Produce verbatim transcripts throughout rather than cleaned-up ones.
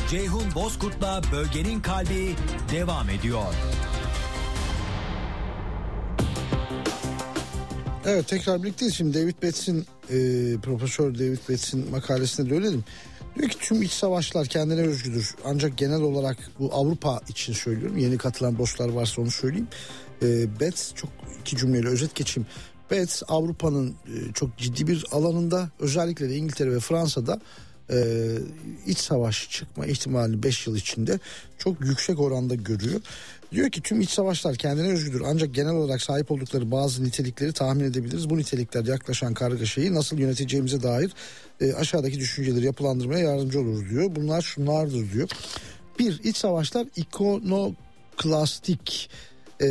Ceyhun Bozkurt'la Bölgenin Kalbi devam ediyor. Evet, tekrar birlikteyiz. Şimdi David Bates'in e, Profesör David Bates'in makalesinde de öyle dedim. Diyor ki tüm iç savaşlar kendine özgüdür. Ancak genel olarak bu Avrupa için söylüyorum. Yeni katılan dostlar varsa onu söyleyeyim. E, Bates, çok iki cümleyle özet geçeyim. Bates Avrupa'nın e, çok ciddi bir alanında, özellikle de İngiltere ve Fransa'da e, iç savaş çıkma ihtimalini beş yıl içinde çok yüksek oranda görüyor. Diyor ki tüm iç savaşlar kendine özgüdür, ancak genel olarak sahip oldukları bazı nitelikleri tahmin edebiliriz. Bu nitelikler yaklaşan kargaşayı nasıl yöneteceğimize dair e, aşağıdaki düşünceleri yapılandırmaya yardımcı olur diyor. Bunlar şunlardır diyor. Bir, iç savaşlar ikonoklastik e,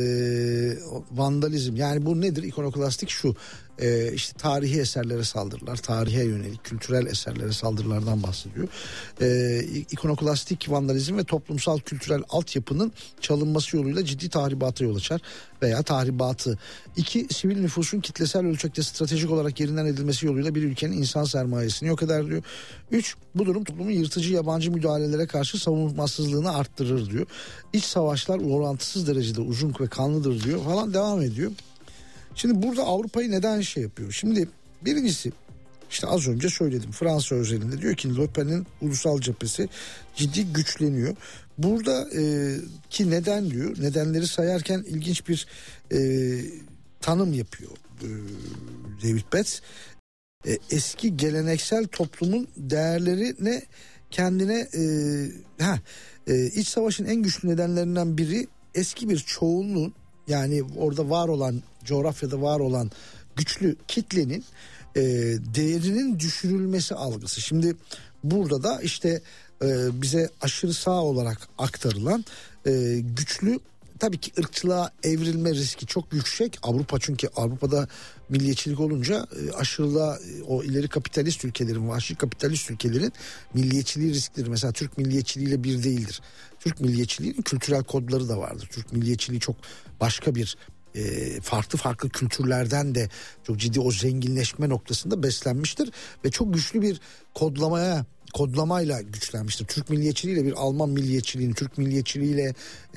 vandalizm, yani bu nedir? İkonoklastik şu, e, işte tarihi eserlere saldırılar, tarihe yönelik kültürel eserlere saldırılardan bahsediyor. E, ikonoklastik vandalizm ve toplumsal kültürel altyapının çalınması yoluyla ciddi tahribata yol açar veya tahribatı. İki, sivil nüfusun kitlesel ölçekte stratejik olarak yerinden edilmesi yoluyla bir ülkenin insan sermayesini yok eder diyor. Üç, bu durum toplumun yırtıcı yabancı müdahalelere karşı savunmasızlığını arttırır diyor. İç savaşlar orantısız derecede uzun ve kanlıdır diyor falan, devam ediyor. Şimdi burada Avrupa'yı neden şey yapıyor? Şimdi birincisi, işte az önce söyledim, Fransa özelinde diyor ki Le Pen'in ulusal cephesi ciddi güçleniyor. Burada e, ki neden diyor, nedenleri sayarken ilginç bir e, tanım yapıyor e, David Bates. E, eski geleneksel toplumun değerlerine kendine e, ha, e, iç savaşın en güçlü nedenlerinden biri eski bir çoğunluğun, yani orada var olan, coğrafyada var olan güçlü kitlenin e, değerinin düşürülmesi algısı. Şimdi burada da işte e, bize aşırı sağ olarak aktarılan e, güçlü, tabii ki ırkçılığa evrilme riski çok yüksek. Avrupa, çünkü Avrupa'da milliyetçilik olunca e, aşırılığa, e, o ileri kapitalist ülkelerin, vahşi kapitalist ülkelerin milliyetçiliği riskleri mesela Türk milliyetçiliğiyle bir değildir. Türk milliyetçiliğinin kültürel kodları da vardır. Türk milliyetçiliği çok başka bir e, farklı farklı kültürlerden de çok ciddi o zenginleşme noktasında beslenmiştir ve çok güçlü bir kodlamaya kodlamayla güçlenmiştir. Türk milliyetçiliğiyle bir Alman milliyetçiliğini, Türk milliyetçiliğiyle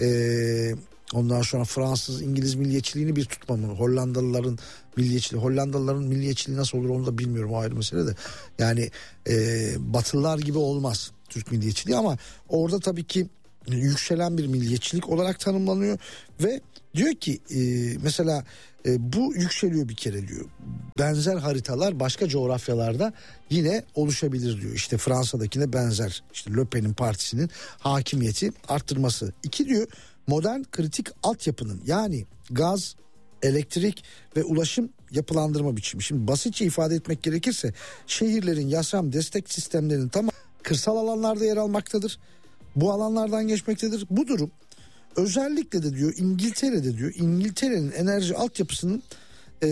e, ondan sonra Fransız, İngiliz milliyetçiliğini bir tutmamı, Hollandalıların milliyetçiliği, Hollandalıların milliyetçiliği nasıl olur onu da bilmiyorum, o ayrı mesele de. Yani e, Batılılar gibi olmaz Türk milliyetçiliği, ama orada tabii ki yükselen bir milliyetçilik olarak tanımlanıyor ve diyor ki e, mesela e, bu yükseliyor bir kere diyor. Benzer haritalar başka coğrafyalarda yine oluşabilir diyor. İşte Fransa'dakine benzer, işte Le Pen'in partisinin hakimiyeti arttırması. İki diyor, modern kritik altyapının, yani gaz, elektrik ve ulaşım yapılandırma biçimi. Şimdi basitçe ifade etmek gerekirse şehirlerin yaşam destek sistemlerinin tamamı kırsal alanlarda yer almaktadır. Bu alanlardan geçmektedir. Bu durum özellikle de diyor İngiltere'de diyor İngiltere'nin enerji altyapısının e,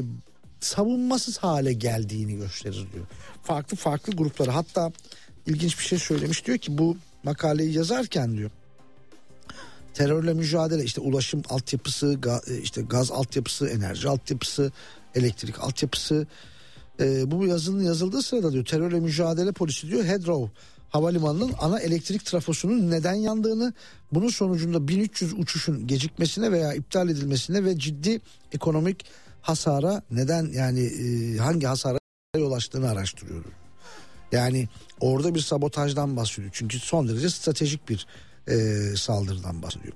savunmasız hale geldiğini gösterir diyor. Farklı farklı gruplara, hatta ilginç bir şey söylemiş, diyor ki bu makaleyi yazarken diyor terörle mücadele, işte ulaşım altyapısı, gaz, işte gaz altyapısı, enerji altyapısı, elektrik altyapısı, e, bu yazının yazıldığı sırada diyor terörle mücadele polisi diyor Heathrow havalimanının ana elektrik trafosunun neden yandığını, bunun sonucunda bin üç yüz uçuşun gecikmesine veya iptal edilmesine ve ciddi ekonomik hasara neden, yani e, hangi hasara yol açtığını araştırıyor. Yani orada bir sabotajdan bahsediyor. Çünkü son derece stratejik bir e, saldırıdan bahsediyor.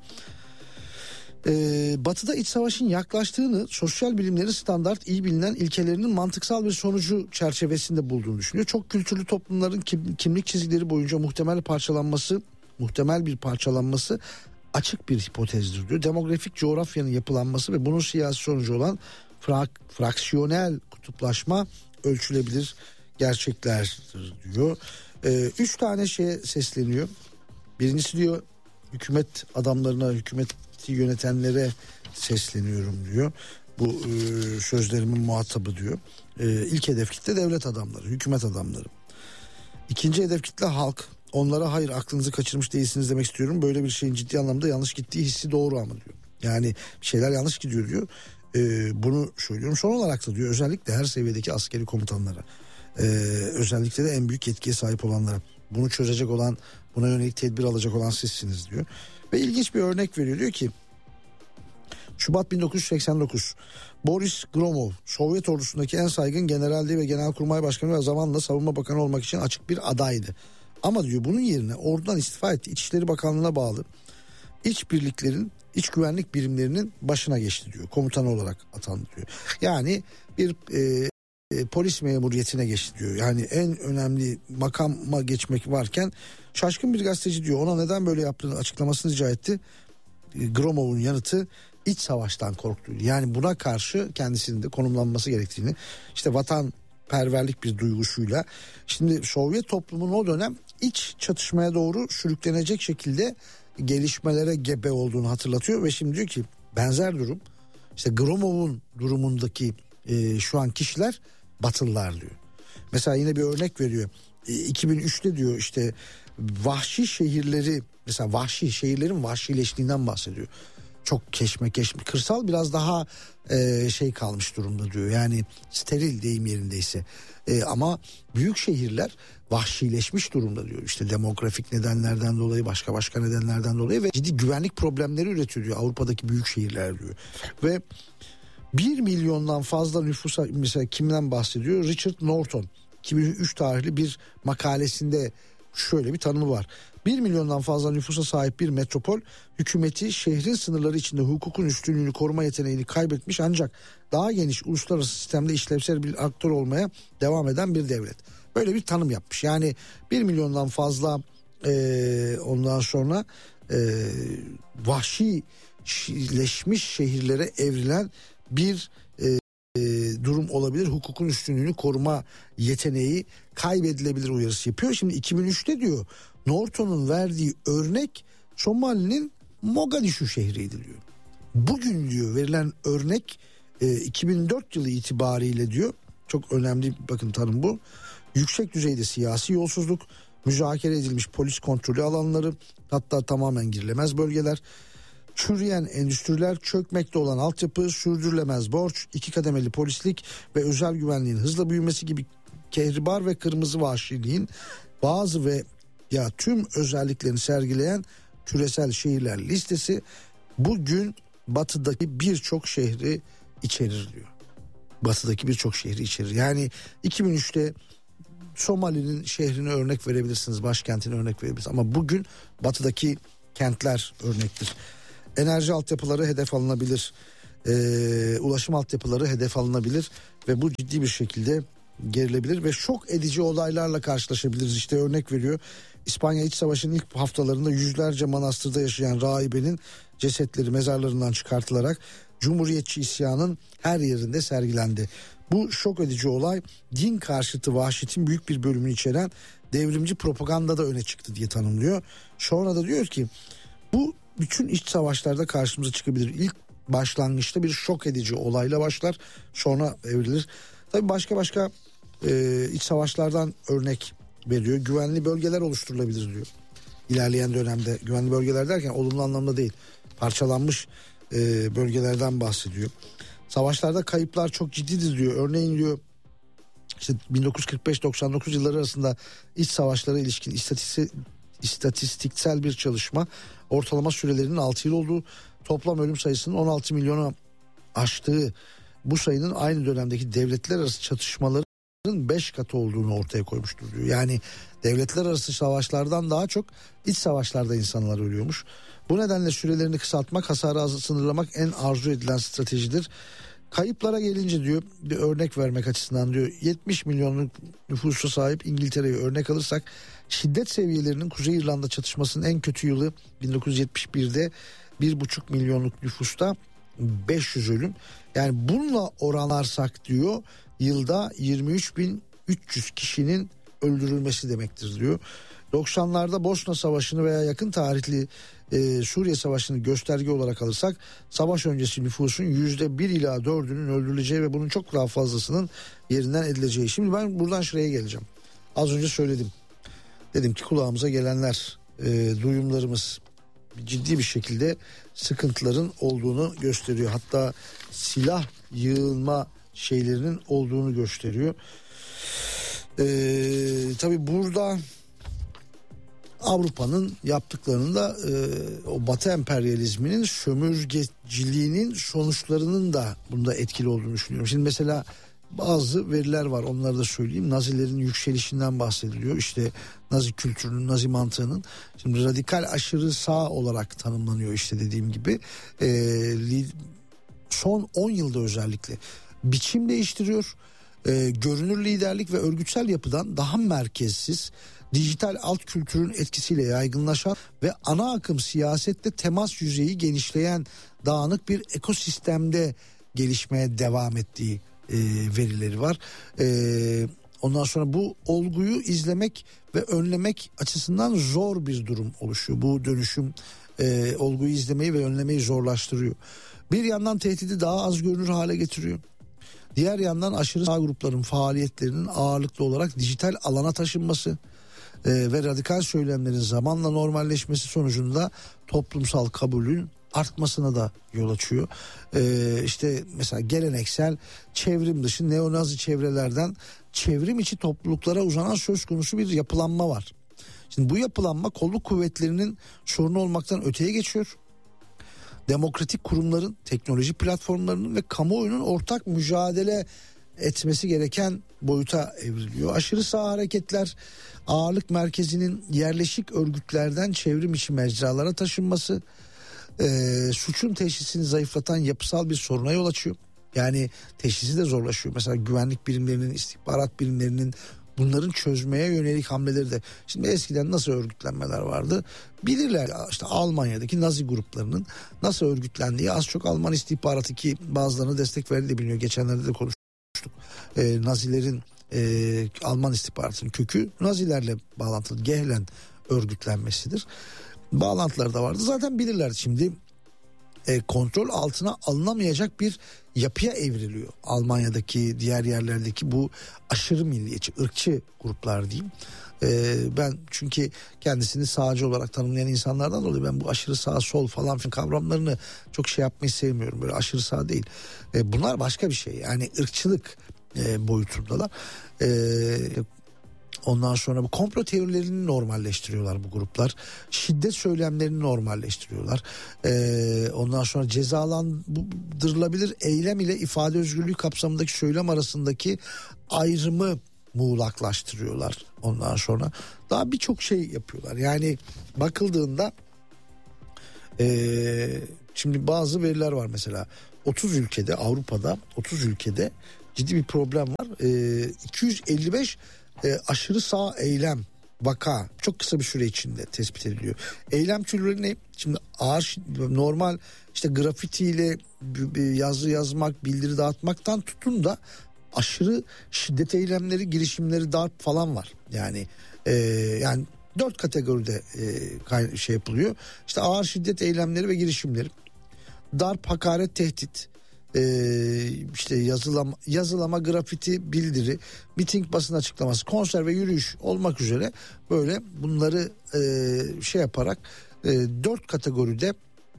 Ee, Batı'da iç savaşın yaklaştığını sosyal bilimlerin standart iyi bilinen ilkelerinin mantıksal bir sonucu çerçevesinde bulduğunu düşünüyor. Çok kültürlü toplumların kim, kimlik çizgileri boyunca muhtemel parçalanması, muhtemel bir parçalanması açık bir hipotezdir diyor. Demografik coğrafyanın yapılanması ve bunun siyasi sonucu olan frak, fraksiyonel kutuplaşma ölçülebilir gerçeklerdir diyor. Ee, üç tane şeye sesleniyor. Birincisi diyor hükümet adamlarına, hükümet yönetenlere sesleniyorum diyor. Bu e, sözlerimin muhatabı diyor. E, ilk hedef kitle devlet adamları, hükümet adamları. İkinci hedef kitle halk. Onlara hayır aklınızı kaçırmış değilsiniz demek istiyorum. Böyle bir şeyin ciddi anlamda yanlış gittiği hissi doğru ama diyor. Yani bir şeyler yanlış gidiyor diyor. E, bunu söylüyorum. Son olarak da diyor özellikle her seviyedeki askeri komutanlara, e, özellikle de en büyük yetkiye sahip olanlara. Bunu çözecek olan, buna yönelik tedbir alacak olan sizsiniz diyor. Ve ilginç bir örnek veriyor, diyor ki Şubat bin dokuz yüz seksen dokuz, Boris Gromov Sovyet ordusundaki en saygın generaldi ve Genelkurmay Başkanı ve zamanla Savunma Bakanı olmak için açık bir adaydı. Ama diyor bunun yerine ordudan istifa etti. İçişleri Bakanlığı'na bağlı iç birliklerin, iç güvenlik birimlerinin başına geçti diyor. Komutan olarak atandı diyor. Yani bir e, e, polis memuriyetine geçti diyor. Yani en önemli makama geçmek varken şaşkın bir gazeteci diyor ona neden böyle yaptığını açıklamasını rica etti. E, Gromov'un yanıtı iç savaştan korktuydu. Yani buna karşı kendisinin de konumlanması gerektiğini, işte vatanperverlik bir duygusuyla, şimdi Sovyet toplumunun o dönem iç çatışmaya doğru sürüklenecek şekilde gelişmelere gebe olduğunu hatırlatıyor ve şimdi diyor ki benzer durum işte Gromov'un durumundaki e, şu an kişiler Batılılar diyor. Mesela yine bir örnek veriyor. E, iki bin üçte diyor işte vahşi şehirleri, mesela vahşi şehirlerin vahşileştiğinden bahsediyor. Çok keşmekeş, kırsal biraz daha e, şey kalmış durumda diyor. Yani steril deyim yerindeyse. E, ama büyük şehirler vahşileşmiş durumda diyor. İşte demografik nedenlerden dolayı, başka başka nedenlerden dolayı ve ciddi güvenlik problemleri üretiyor diyor Avrupa'daki büyük şehirler diyor. Ve bir milyondan fazla nüfusa, mesela kimden bahsediyor? Richard Norton iki bin üç tarihli bir makalesinde şöyle bir tanımı var. Bir milyondan fazla nüfusa sahip bir metropol hükümeti şehrin sınırları içinde hukukun üstünlüğünü koruma yeteneğini kaybetmiş ancak daha geniş uluslararası sistemde işlevsel bir aktör olmaya devam eden bir devlet. Böyle bir tanım yapmış. Yani bir milyondan fazla e, ondan sonra e, vahşileşmiş şehirlere evrilen bir e, e, durum olabilir. Hukukun üstünlüğünü koruma yeteneği kaybedilebilir uyarısı yapıyor. Şimdi iki bin üçte diyor Norton'un verdiği örnek Somali'nin Mogadishu şehriydi diyor. Bugün diyor verilen örnek e, iki bin dört yılı itibariyle diyor, çok önemli bakın tanım bu. Yüksek düzeyde siyasi yolsuzluk, müzakere edilmiş polis kontrolü alanları, hatta tamamen girilemez bölgeler, çürüyen endüstriler, çökmekte olan altyapı, sürdürülemez borç, iki kademeli polislik ve özel güvenliğin hızla büyümesi gibi kehribar ve kırmızı vahşiliğin bazı ve ya tüm özelliklerini sergileyen küresel şehirler listesi bugün batıdaki birçok şehri içerir diyor. Batıdaki birçok şehri içerir. Yani iki bin üçte Somali'nin şehrini örnek verebilirsiniz, başkentini örnek verebilirsiniz ama bugün batıdaki kentler örnektir. Enerji altyapıları hedef alınabilir, ee, ulaşım altyapıları hedef alınabilir ve bu ciddi bir şekilde gerilebilir ve şok edici olaylarla karşılaşabiliriz. İşte örnek veriyor, İspanya İç Savaşı'nın ilk haftalarında yüzlerce manastırda yaşayan rahibenin cesetleri mezarlarından çıkartılarak Cumhuriyetçi isyanın her yerinde sergilendi. Bu şok edici olay din karşıtı vahşetin büyük bir bölümünü içeren devrimci propaganda da öne çıktı diye tanımlıyor. Sonra da diyor ki bu bütün iç savaşlarda karşımıza çıkabilir. İlk başlangıçta bir şok edici olayla başlar, sonra evrilir. Tabii başka başka e, iç savaşlardan örnek veriyor. Güvenli bölgeler oluşturulabilir diyor. İlerleyen dönemde güvenli bölgeler derken olumlu anlamda değil, parçalanmış e, bölgelerden bahsediyor. Savaşlarda kayıplar çok ciddidir diyor. Örneğin diyor işte bin dokuz yüz kırk beş doksan dokuz yılları arasında iç savaşlara ilişkin istatistik, istatistiksel bir çalışma ortalama sürelerinin altı yıl olduğu, toplam ölüm sayısının on altı milyona aştığı, bu sayının aynı dönemdeki devletler arası çatışmaların beş katı olduğunu ortaya koymuştur diyor. Yani devletler arası savaşlardan daha çok iç savaşlarda insanlar ölüyormuş. Bu nedenle sürelerini kısaltmak, hasarı az sınırlamak en arzu edilen stratejidir. Kayıplara gelince diyor, bir örnek vermek açısından diyor, yetmiş milyonluk nüfusa sahip İngiltere'yi örnek alırsak şiddet seviyelerinin Kuzey İrlanda çatışmasının en kötü yılı bin dokuz yüz yetmiş birde bir buçuk milyonluk nüfusta beş yüz ölüm. Yani bununla oranlarsak diyor yılda yirmi üç bin üç yüz kişinin öldürülmesi demektir diyor. doksanlarda Bosna Savaşı'nı veya yakın tarihli e, Suriye Savaşı'nı gösterge olarak alırsak savaş öncesi nüfusun yüzde bir ila dördünün öldürüleceği ve bunun çok daha fazlasının yerinden edileceği. Şimdi ben buradan şuraya geleceğim. Az önce söyledim. Dedim ki kulağımıza gelenler, e, duyumlarımız ciddi bir şekilde sıkıntıların olduğunu gösteriyor. Hatta silah yığılma şeylerinin olduğunu gösteriyor. Ee, tabii burada Avrupa'nın yaptıklarını da e, o Batı emperyalizminin sömürgeciliğinin sonuçlarının da bunda etkili olduğunu düşünüyorum. Şimdi mesela bazı veriler var, onları da söyleyeyim. Nazilerin yükselişinden bahsediliyor. İşte Nazi kültürünün, Nazi mantığının. Şimdi radikal aşırı sağ olarak tanımlanıyor işte dediğim gibi. E, son on yılda özellikle biçim değiştiriyor. E, görünür liderlik ve örgütsel yapıdan daha merkezsiz, dijital alt kültürün etkisiyle yaygınlaşan ve ana akım siyasette temas yüzeyi genişleyen dağınık bir ekosistemde gelişmeye devam ettiği e, verileri var. E, ondan sonra bu olguyu izlemek ve önlemek açısından zor bir durum oluşuyor. Bu dönüşüm e, olguyu izlemeyi ve önlemeyi zorlaştırıyor. Bir yandan tehdidi daha az görünür hale getiriyor. Diğer yandan aşırı sağ grupların faaliyetlerinin ağırlıklı olarak dijital alana taşınması e, ve radikal söylemlerin zamanla normalleşmesi sonucunda toplumsal kabulün artmasına da yol açıyor. Ee, işte mesela geleneksel çevrim dışı neonazi çevrelerden çevrim içi topluluklara uzanan söz konusu bir yapılanma var. Şimdi bu yapılanma kolluk kuvvetlerinin sorunu olmaktan öteye geçiyor. Demokratik kurumların, teknoloji platformlarının ve kamuoyunun ortak mücadele etmesi gereken boyuta evriliyor. Aşırı sağ hareketler ağırlık merkezinin yerleşik örgütlerden çevrim içi mecralara taşınması, e, suçun teşhisini zayıflatan yapısal bir soruna yol açıyor. Yani teşhisi de zorlaşıyor. Mesela güvenlik birimlerinin, istihbarat birimlerinin bunların çözmeye yönelik hamleleri de. Şimdi eskiden nasıl örgütlenmeler vardı? Bilirler işte Almanya'daki Nazi gruplarının nasıl örgütlendiği az çok Alman istihbaratı ki bazılarına destek verdiği de biliniyor. Geçenlerde de konuştuk. Ee, Nazilerin e, Alman istihbaratının kökü Nazilerle bağlantılı Gehlen örgütlenmesidir. Bağlantıları da vardı. Zaten bilirler şimdi e, kontrol altına alınamayacak bir yapıya evriliyor. Almanya'daki diğer yerlerdeki bu aşırı milliyetçi, ırkçı gruplar diyeyim. E, ben çünkü kendisini sağcı olarak tanımlayan insanlardan dolayı ben bu aşırı sağ sol falan filan kavramlarını çok şey yapmayı sevmiyorum. Böyle aşırı sağ değil. E, bunlar başka bir şey. Yani ırkçılık e, boyutundalar. E, Ondan sonra bu komplo teorilerini normalleştiriyorlar bu gruplar. Şiddet söylemlerini normalleştiriyorlar. Ee, ondan sonra cezalandırılabilir eylem ile ifade özgürlüğü kapsamındaki söylem arasındaki ayrımı muğlaklaştırıyorlar. Ondan sonra daha birçok şey yapıyorlar. Yani bakıldığında ee, şimdi bazı veriler var mesela. otuz ülkede, Avrupa'da otuz ülkede ciddi bir problem var. Ee, iki yüz elli beş E, aşırı sağ eylem vaka çok kısa bir süre içinde tespit ediliyor. Eylem türleri ne? Şimdi ağır normal işte grafitiyle yazı yazmak, bildiri dağıtmaktan tutun da aşırı şiddet eylemleri, girişimleri, darp falan var. Yani e, yani dört kategoride e, şey yapılıyor. İşte ağır şiddet eylemleri ve girişimleri. Darp, hakaret, tehdit. Ee, işte yazılama, yazılama, grafiti, bildiri, miting, basın açıklaması, konser ve yürüyüş olmak üzere böyle bunları e, şey yaparak e, dört kategoride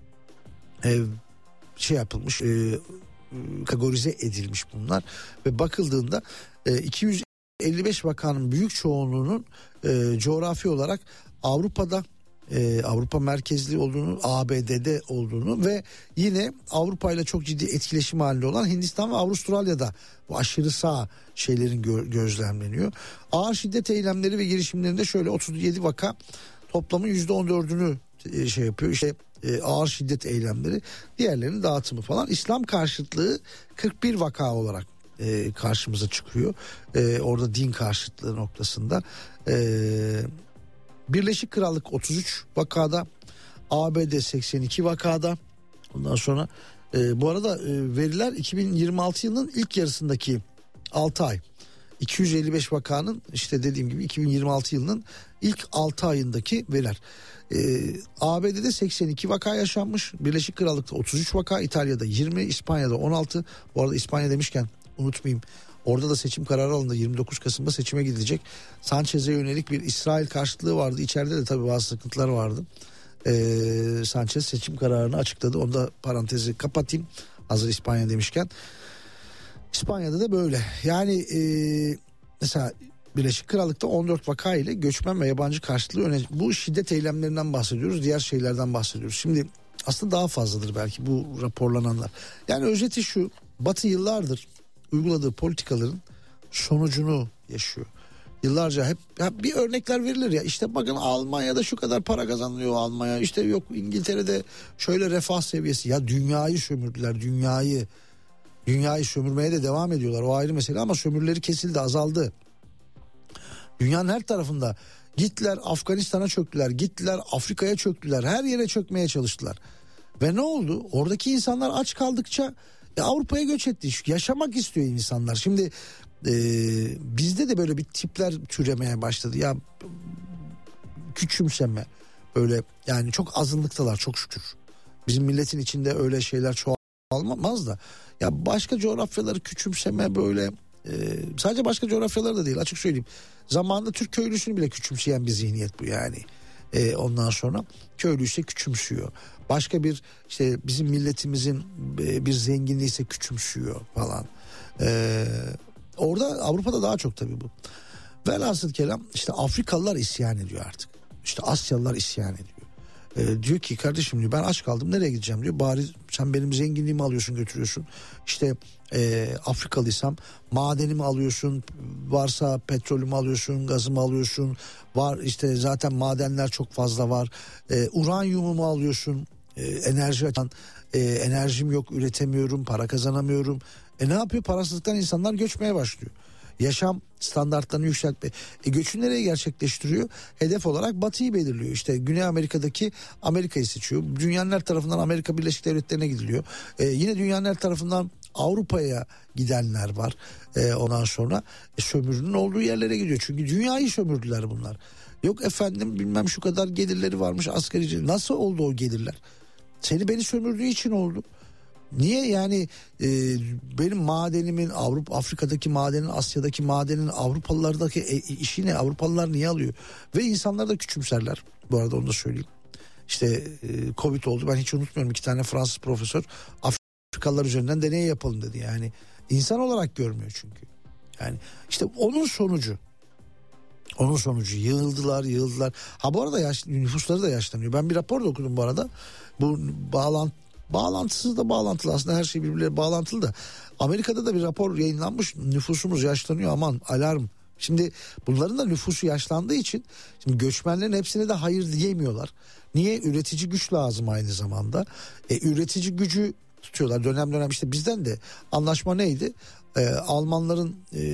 e, şey yapılmış, e, kategorize edilmiş bunlar ve bakıldığında e, iki yüz elli beş vakanın büyük çoğunluğunun e, coğrafi olarak Avrupa'da, Ee, Avrupa merkezli olduğunu, A B D'de olduğunu ve yine Avrupa ile çok ciddi etkileşim halinde olan Hindistan ve Avustralya'da bu aşırı sağ şeylerin gö- gözlemleniyor. Ağır şiddet eylemleri ve girişimlerinde şöyle otuz yedi vaka toplamın yüzde on dördünü e, şey yapıyor. İşte e, ağır şiddet eylemleri, diğerlerinin dağıtımı falan. İslam karşıtlığı kırk bir vaka olarak e, karşımıza çıkıyor. E, orada din karşıtlığı noktasında. Eee Birleşik Krallık otuz üç vakada, A B D seksen iki vakada. Ondan sonra e, bu arada e, veriler iki bin yirmi altı yılının ilk yarısındaki altı ay. iki yüz elli beş vakanın işte dediğim gibi iki bin yirmi altı yılının ilk altı ayındaki veriler. E, A B D'de seksen iki vaka yaşanmış. Birleşik Krallık'ta otuz üç vaka, İtalya'da yirmi, İspanya'da on altı. Bu arada İspanya demişken unutmayayım. Orada da seçim kararı alındı. yirmi dokuz Kasım'da seçime gidilecek. Sanchez'e yönelik bir İsrail karşıtlığı vardı. İçeride de tabii bazı sıkıntılar vardı. Ee, Sanchez seçim kararını açıkladı. Onu da parantezi kapatayım. Hazır İspanya demişken. İspanya'da da böyle. Yani e, mesela Birleşik Krallık'ta on dört vaka ile göçmen ve yabancı karşıtlığı öne... Bu şiddet eylemlerinden bahsediyoruz, diğer şeylerden bahsediyoruz. Şimdi aslında daha fazladır belki bu raporlananlar. Yani özeti şu: Batı yıllardır uyguladığı politikaların sonucunu yaşıyor. Yıllarca hep, hep bir örnekler verilir ya, işte bakın Almanya'da şu kadar para kazanılıyor, Almanya işte yok İngiltere'de şöyle refah seviyesi. Ya dünyayı sömürdüler, dünyayı dünyayı sömürmeye de devam ediyorlar, o ayrı mesele, ama sömürüleri kesildi, azaldı. Dünyanın her tarafında gittiler, Afganistan'a çöktüler, gittiler Afrika'ya çöktüler, her yere çökmeye çalıştılar. Ve ne oldu? Oradaki insanlar aç kaldıkça e, Avrupa'ya göç etti. Yaşamak istiyor insanlar. Şimdi e, bizde de böyle bir tipler türemeye başladı. Ya küçümseme böyle, yani çok azınlıktalar çok şükür. Bizim milletin içinde öyle şeyler çoğalmaz da. Ya başka coğrafyaları küçümseme böyle, e, sadece başka coğrafyaları da değil, açık söyleyeyim. Zamanında Türk köylüsünü bile küçümseyen bir zihniyet bu yani. E, ondan sonra köylü ise küçümsüyor. Başka bir işte bizim milletimizin bir zenginliği ise küçümsüyor falan. Ee, orada Avrupa'da daha çok tabii bu. Velhasıl kelam işte Afrikalılar isyan ediyor artık. İşte Asyalılar isyan ediyor. Ee, diyor ki kardeşim diyor, ben aç kaldım, nereye gideceğim diyor. Bari sen benim zenginliğimi alıyorsun götürüyorsun. İşte e, Afrikalıysam madenimi alıyorsun, varsa petrolümü alıyorsun, gazımı alıyorsun. Var işte zaten madenler çok fazla var. E, uranyumumu alıyorsun. E, enerji açan e, enerjim yok, üretemiyorum, para kazanamıyorum. E ne yapıyor? Parasızlıktan insanlar göçmeye başlıyor. Yaşam standartlarını yükseltme. E göçü nereye gerçekleştiriyor? Hedef olarak Batı'yı belirliyor. İşte Güney Amerika'daki Amerika'yı seçiyor. Dünyanın her tarafından Amerika Birleşik Devletleri'ne gidiliyor. E yine dünyanın her tarafından Avrupa'ya gidenler var. E ondan sonra e, sömürünün olduğu yerlere gidiyor. Çünkü dünyayı sömürdüler bunlar. Yok efendim bilmem şu kadar gelirleri varmış asgari. Nasıl oldu o gelirler? Seni beni sömürdüğü için oldu. Niye yani e, benim madenimin Avrupa, Afrika'daki madenin, Asya'daki madenin Avrupalılardaki e, işi ne? Avrupalılar niye alıyor? Ve insanlar da küçümserler. Bu arada onu da söyleyeyim. İşte e, Covid oldu, ben hiç unutmuyorum, iki tane Fransız profesör Afrikalılar üzerinden deney yapalım dedi. Yani insan olarak görmüyor çünkü. Yani işte onun sonucu. Onun sonucu yığıldılar yığıldılar. Ha bu arada yaş, nüfusları da yaşlanıyor. Ben bir rapor da okudum bu arada. Bu bağlantı Bağlantısız da bağlantılı, aslında her şey birbirine bağlantılı da. Amerika'da da bir rapor yayınlanmış, nüfusumuz yaşlanıyor, aman alarm. Şimdi bunların da nüfusu yaşlandığı için şimdi göçmenlerin hepsine de hayır diyemiyorlar. Niye? Üretici güç lazım aynı zamanda. E, üretici gücü tutuyorlar dönem dönem, işte bizden de anlaşma neydi? E, Almanların e,